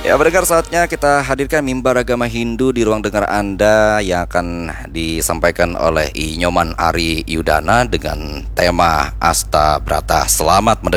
Ya, pendengar, saatnya kita hadirkan mimbar agama Hindu di ruang dengar Anda yang akan disampaikan oleh I Nyoman Ari Yudana dengan tema Asta Brata. Selamat mendengar.